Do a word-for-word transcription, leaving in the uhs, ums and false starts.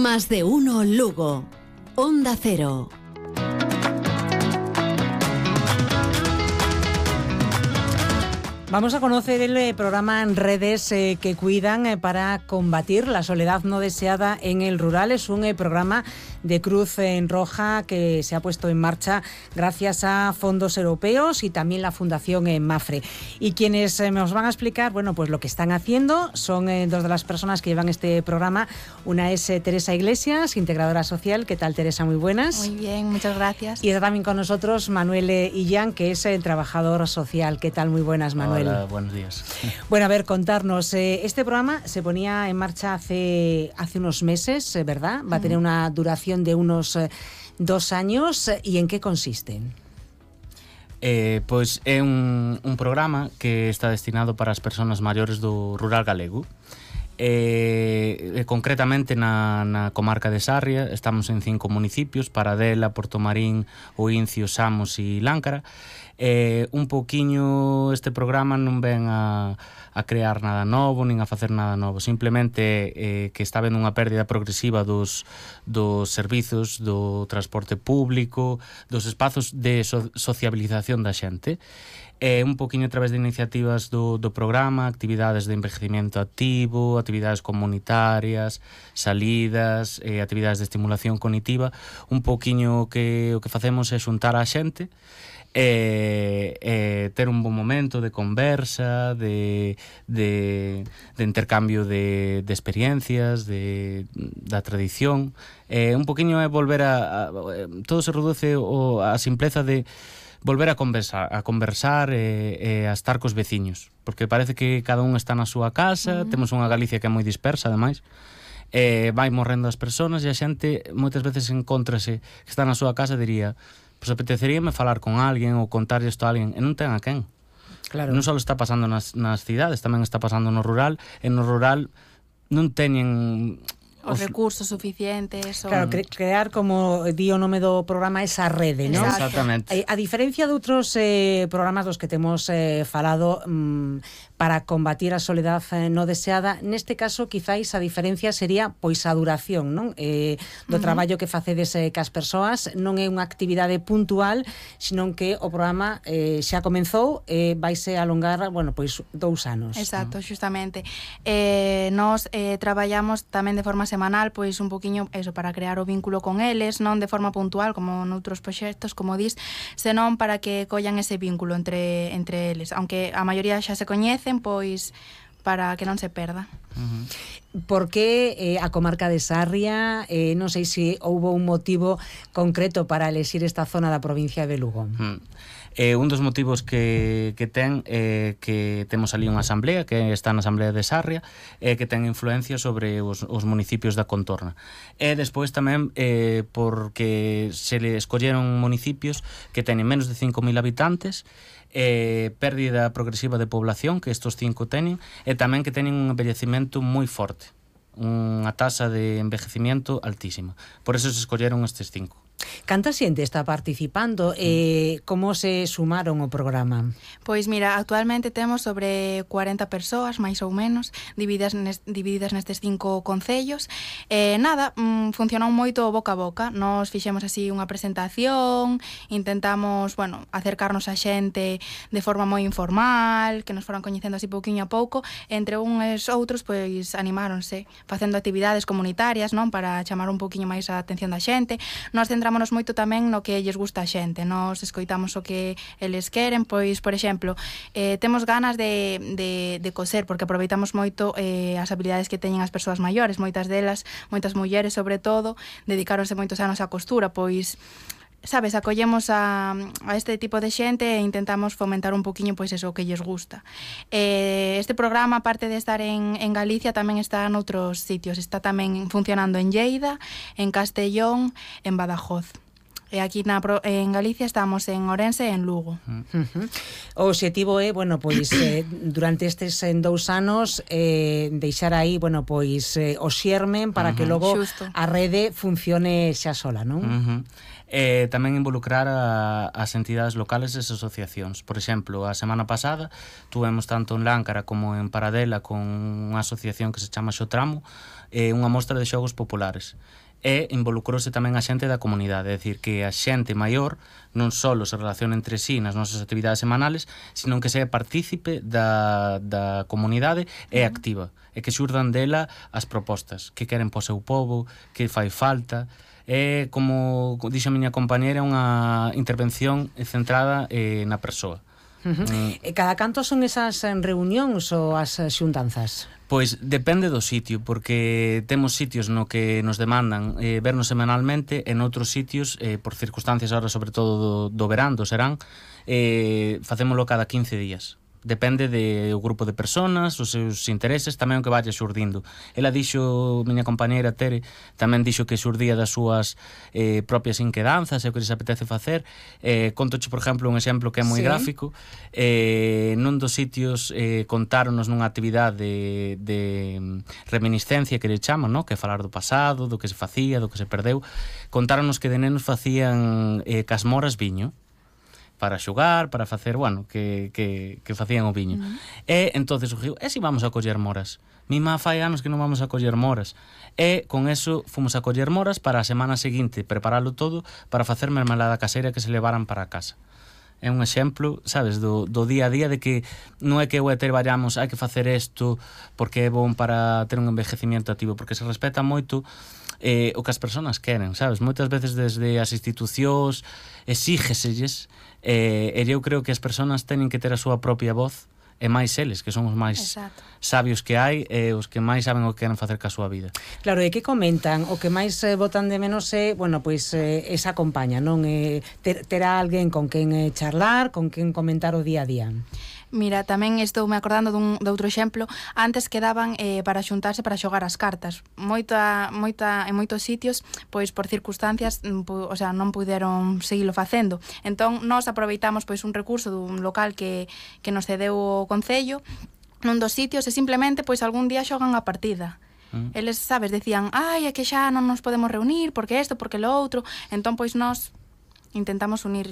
Más de uno Lugo. Onda Cero. Vamos a conocer el programa en redes eh, que cuidan eh, para combatir la soledad no deseada en el rural. Es un eh, programa de Cruz en Roja que se ha puesto en marcha gracias a fondos europeos y también la Fundación eh, Mafre. Y quienes eh, nos van a explicar, bueno, pues lo que están haciendo son eh, dos de las personas que llevan este programa. Una es eh, Teresa Iglesias, integradora social. ¿Qué tal, Teresa? Muy buenas. Muy bien, muchas gracias. Y está también con nosotros Manuel eh, Illán, que es el eh, trabajador social. ¿Qué tal? Muy buenas, Manuel. Hola, buenos días. Bueno, a ver, contarnos. Eh, este programa se ponía en marcha hace, hace unos meses, eh, ¿verdad? Va a tener una duración de unos eh, dos años. ¿Y en qué consiste? Eh, pois é un, un programa que está destinado para as persoas maiores do rural galego. Eh, concretamente na, na comarca de Sarria estamos en cinco municipios: Paradela, Portomarín, Oincio, Samos e Láncara. Eh, un poquiño este programa non ven a, a crear nada novo nin a facer nada novo, simplemente eh, que está vendo unha pérdida progresiva dos, dos servizos do transporte público, dos espazos de so, sociabilización da xente. Eh, un poquinho a través de iniciativas do, do programa, actividades de envejecimiento activo, actividades comunitarias, salidas, eh, actividades de estimulación cognitiva. Un poquinho que o que facemos é xuntar a xente e, e ter un bon momento de conversa, de, de, de intercambio de, de experiencias, de, da tradición. Eh, un poquinho é volver a, a... Todo se reduce o, a simpleza de volver a conversar, a conversar e, e a estar cos veciños, porque parece que cada un está na súa casa. Uh-huh. Temos unha Galicia que é moi dispersa, ademais, e vai morrendo as persoas e a xente moitas veces encontrase que está na súa casa e diría: pois apeteceríame falar con alguén ou contar isto a alguén, e non ten a quen. Claro. Non só está pasando nas, nas cidades, tamén está pasando no rural, e no rural non teñen os recursos suficientes. Claro, cre crear, como di o nome do programa, esa rede, non? Exactamente. A, a diferencia de outros eh, programas dos que temos eh, falado mmm, para combatir a soledad eh, no deseada, neste caso quizáis a diferencia sería pois a duración, non? Eh, do uh -huh. traballo que facedes eh, cas persoas. Non é unha actividade puntual, senón que o programa eh, xa comenzou e eh, vaise alongar, bueno, pois dous anos. Exacto, uh -huh. Justamente. Eh, nos eh, traballamos tamén de forma semanal, pois un poquiño eso, para crear o vínculo con eles, non de forma puntual como noutros proxectos, como dis, senón para que collan ese vínculo entre, entre eles, aunque a maioría xa se coñecen, pois para que non se perda. Uh-huh. Por que eh, a comarca de Sarria? Eh, non sei se houbo un motivo concreto para elexir esta zona da provincia de Lugo. Uh-huh. Eh, un dos motivos que, que ten é eh, que temos ali unha asamblea que está na asamblea de Sarria e eh, que ten influencia sobre os, os municipios da contorna. E despois tamén eh, porque se le escolleron municipios que teñen menos de cinco mil habitantes, eh, pérdida progresiva de población que estos cinco teñen, e tamén que teñen un envellecimento moi forte, unha tasa de envejecimiento altísima. Por eso se escolleron estes cinco. Canta xente está participando? Eh, como se sumaron ao programa? Pois mira, actualmente temos sobre cuarenta persoas, máis ou menos, divididas, nes, divididas nestes cinco concellos. Eh, nada, mm, funcionou moito boca a boca. Nos fixemos así unha presentación, intentamos, bueno, acercarnos a xente de forma moi informal, que nos foran coñecendo así pouquiño a pouco. Entre uns outros, pois, animáronse facendo actividades comunitarias, non, para chamar un pouquiño máis a atención da xente. Nos centramos moito tamén no que lles gusta a xente. Nos escoitamos o que eles queren, pois, por exemplo, eh, temos ganas de, de, de coser, porque aproveitamos moito eh, as habilidades que teñen as persoas maiores. Moitas delas, moitas mulleres sobre todo, dedicáronse moitos anos á costura, pois sabes, acollemos a, a este tipo de xente e intentamos fomentar un poquinho pois eso que lles gusta. Eh, este programa, aparte de estar en, en Galicia, tamén está noutros sitios. Está tamén funcionando en Lleida, en Castellón, en Badajoz. E aquí na, en Galicia estamos en Ourense e en Lugo. Uh-huh. O obxectivo é, bueno, pois eh, durante estes en dous anos eh, deixar aí, bueno, pois eh, o xermen para uh-huh. que logo Xusto. A rede funcione xa sola, non? Uh-huh. E tamén involucrar a, as entidades locales e as asociacións. Por exemplo, a semana pasada tuvemos tanto en Láncara como en Paradela con unha asociación que se chama Xotramo, eh, unha mostra de xogos populares. E involucrouse tamén a xente da comunidade, é dicir, que a xente maior non só se relaciona entre sí nas nosas actividades semanales, sino que sea partícipe da, da comunidade e activa, e que xurdan dela as propostas, que queren po seu pobo, que fai falta. É, como dixo a miña compañera, unha intervención centrada eh, na persoa. Uh-huh. Mm. E cada canto son esas reunións ou as xuntanzas? Pois depende do sitio, porque temos sitios no que nos demandan eh, vernos semanalmente, en outros sitios, eh, por circunstancias ahora sobre todo do, do verán, do serán, eh, facémolo cada quince días. Depende do grupo de personas, os seus intereses, tamén o que vaya xurdindo. Ela dixo, miña compañeira Tere, tamén dixo que xurdía das súas eh, propias inquedanzas e o que lles apetece facer. Eh, contoche, por exemplo, un exemplo que é moi sí. gráfico. Eh, nun dos sitios eh, contáronos nunha actividade de, de reminiscencia que lle chaman, no? Que é falar do pasado, do que se facía, do que se perdeu. Contáronos que de nenos facían eh, casmoras viño para xogar, para facer, bueno, que, que, que facían o viño. Uh-huh. E entonces o río, e si vamos a coller moras? Mi má fai anos que non vamos a coller moras. E con eso fomos a coller moras para a semana seguinte preparalo todo para facer mermelada caseira que se levaran para casa. É un exemplo, sabes, do, do día a día de que non é que eu e Tere vayamos hai que facer isto porque é bon para ter un envejecimiento activo, porque se respeta moito eh, o que as persoas queren, sabes? Moitas veces desde as institucións exígeselles eh, e eu creo que as persoas teñen que ter a súa propia voz e máis eles, que son os máis Exacto. Sabios que hai e os que máis saben o que queren facer ca súa vida. Claro, e que comentan? O que máis eh, botan de menos é, bueno, pois eh, esa compaña, non? Eh, ter, terá alguén con quen eh, charlar, con quen comentar o día a día. Mira, tamén estou me acordando dun, de outro exemplo. Antes quedaban eh, para xuntarse para xogar as cartas. Moita, moita, en moitos sitios, pois por circunstancias, pu, o sea, non puderon seguilo facendo. Entón, nós aproveitamos pois un recurso dun local que, que nos cedeu o Concello, nun dos sitios, e simplemente pois algún día xogan a partida. Mm. Eles, sabes, decían, ai, é que xa non nos podemos reunir, porque isto, porque lo outro. Entón, pois nós intentamos unir